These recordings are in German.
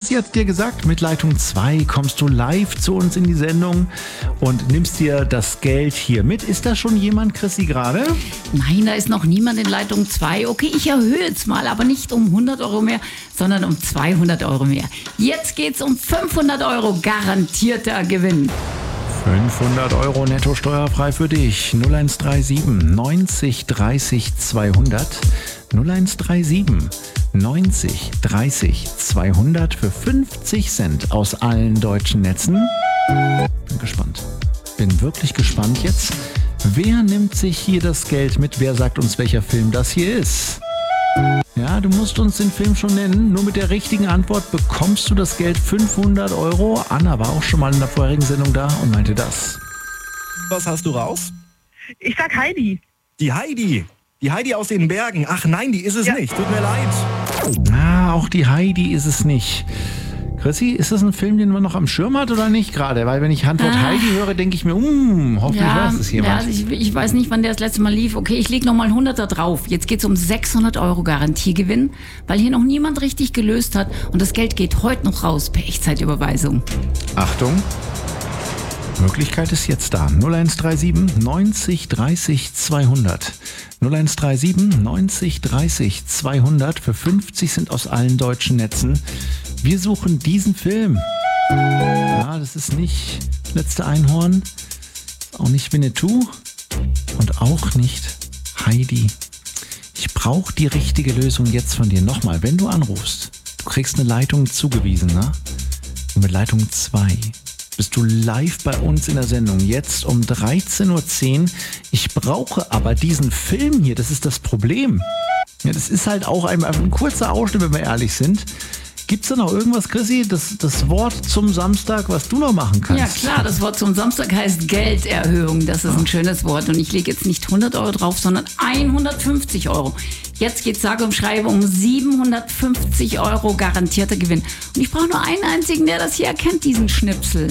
Chrissy hat dir gesagt, mit Leitung 2 kommst du live zu uns in die Sendung und nimmst dir das Geld hier mit. Ist da schon jemand, Chrissy, gerade? Nein, da ist noch niemand in Leitung 2. Okay, ich erhöhe jetzt mal, aber nicht um 100 Euro mehr, sondern um 200 Euro mehr. Jetzt geht's um 500 Euro garantierter Gewinn. 500 Euro netto steuerfrei für dich. 0137 90 30 200. 0137 90 30 200 für 50 Cent aus allen deutschen Netzen. Bin gespannt. Bin wirklich gespannt jetzt. Wer nimmt sich hier das Geld mit? Wer sagt uns, welcher Film das hier ist? Ja, du musst uns den Film schon nennen. Nur mit der richtigen Antwort bekommst du das Geld 500 Euro. Anna war auch schon mal in der vorherigen Sendung da und meinte das. Was hast du raus? Ich sag Heidi. Die Heidi. Die Heidi aus den Bergen. Ach nein, die ist es nicht. Tut mir leid. Ah, auch die Heidi ist es nicht. Chrissy, ist das ein Film, den man noch am Schirm hat oder nicht gerade? Weil wenn ich Antwort Heidi höre, denke ich mir, hoffentlich weiß es jemand. Ja, also ich weiß nicht, wann der das letzte Mal lief. Okay, ich lege nochmal 100er drauf. Jetzt geht es um 600 Euro Garantiegewinn, weil hier noch niemand richtig gelöst hat. Und das Geld geht heute noch raus per Echtzeitüberweisung. Achtung, Möglichkeit ist jetzt da. 0137 90 30 200. 0137 90 30 200 für 50 sind aus allen deutschen Netzen. Wir suchen diesen Film. Ja, das ist nicht Letzte Einhorn, auch nicht Winnetou und auch nicht Heidi. Ich brauche die richtige Lösung jetzt von dir. Nochmal, wenn du anrufst, du kriegst eine Leitung zugewiesen, ne? Und mit Leitung 2 bist du live bei uns in der Sendung. Jetzt um 13.10 Uhr. Ich brauche aber diesen Film hier, das ist das Problem. Ja, das ist halt auch ein kurzer Ausschnitt, wenn wir ehrlich sind. Gibt es da noch irgendwas, Chrissy, das Wort zum Samstag, was du noch machen kannst? Ja klar, das Wort zum Samstag heißt Gelderhöhung. Das ist ein schönes Wort. Und ich lege jetzt nicht 100 Euro drauf, sondern 150 Euro. Jetzt geht sage und schreibe um 750 Euro garantierter Gewinn. Und ich brauche nur einen einzigen, der das hier erkennt, diesen Schnipsel.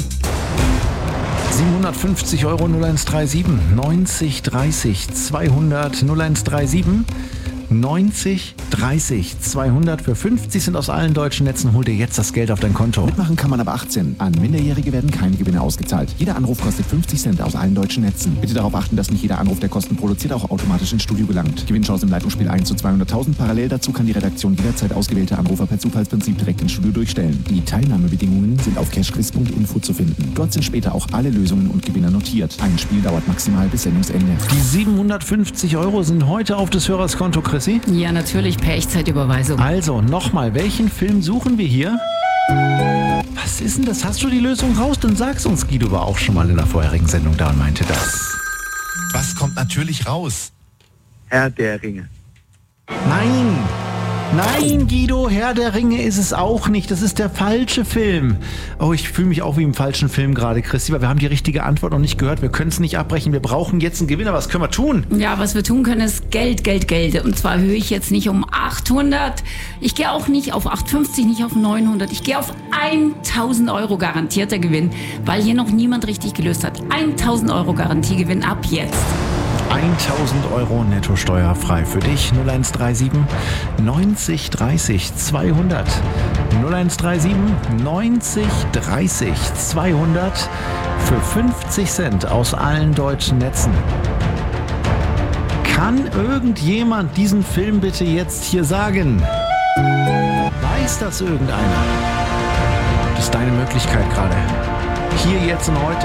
750 Euro 0137 90 30 200 0137 90 30 200 für 50 sind aus allen deutschen Netzen. Hol dir jetzt das Geld auf dein Konto. Mitmachen kann man ab 18. An Minderjährige werden keine Gewinne ausgezahlt. Jeder Anruf kostet 50 Cent aus allen deutschen Netzen. Bitte darauf achten, dass nicht jeder Anruf, der Kosten produziert, auch automatisch ins Studio gelangt. Gewinnchance im Leitungsspiel 1 zu 200.000. Parallel dazu kann die Redaktion jederzeit ausgewählte Anrufer per Zufallsprinzip direkt ins Studio durchstellen. Die Teilnahmebedingungen sind auf cashquiz.info zu finden. Dort sind später auch alle Lösungen und Gewinner notiert. Ein Spiel dauert maximal bis Sendungsende. Die 750 Euro sind heute auf des Hörers Konto, Chrissy. Ja, natürlich per Echtzeitüberweisung. Also, nochmal, welchen Film suchen wir hier? Was ist denn das? Hast du die Lösung raus? Dann sag's uns. Guido war auch schon mal in der vorherigen Sendung da und meinte das. Was kommt natürlich raus? Herr der Ringe. Nein! Nein, Guido, Herr der Ringe ist es auch nicht. Das ist der falsche Film. Oh, ich fühle mich auch wie im falschen Film gerade, Christi, weil wir haben die richtige Antwort noch nicht gehört. Wir können es nicht abbrechen. Wir brauchen jetzt einen Gewinner. Was können wir tun? Ja, was wir tun können, ist Geld. Und zwar erhöhe ich jetzt nicht um 800. Ich gehe auch nicht auf 850, nicht auf 900. Ich gehe auf 1000 Euro garantierter Gewinn, weil hier noch niemand richtig gelöst hat. 1000 Euro Garantiegewinn ab jetzt. 1000 Euro netto steuerfrei für dich. 0137 90 30 200. 0137 90 30 200 für 50 Cent aus allen deutschen Netzen. Kann irgendjemand diesen Film bitte jetzt hier sagen? Weiß das irgendeiner? Das ist deine Möglichkeit gerade. Hier, jetzt und heute.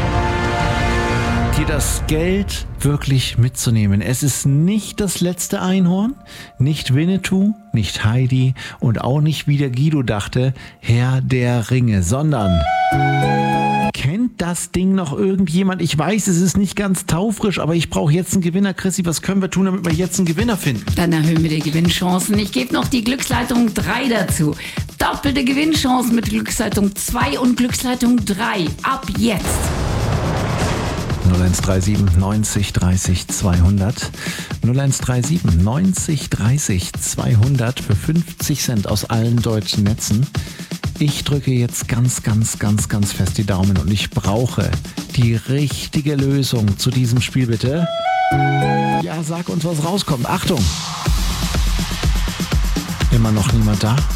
Dir das Geld wirklich mitzunehmen. Es ist nicht das letzte Einhorn, nicht Winnetou, nicht Heidi und auch nicht, wie der Guido dachte, Herr der Ringe, sondern kennt das Ding noch irgendjemand? Ich weiß, es ist nicht ganz taufrisch, aber ich brauche jetzt einen Gewinner. Chrissy, was können wir tun, damit wir jetzt einen Gewinner finden? Dann erhöhen wir die Gewinnchancen. Ich gebe noch die Glücksleitung 3 dazu. Doppelte Gewinnchancen mit Glücksleitung 2 und Glücksleitung 3. Ab jetzt. 0137 90 30 200. 0137 90 30 200 für 50 Cent aus allen deutschen Netzen. Ich drücke jetzt ganz fest die Daumen und ich brauche die richtige Lösung zu diesem Spiel, bitte. Ja, sag uns, was rauskommt. Achtung! Immer noch niemand da?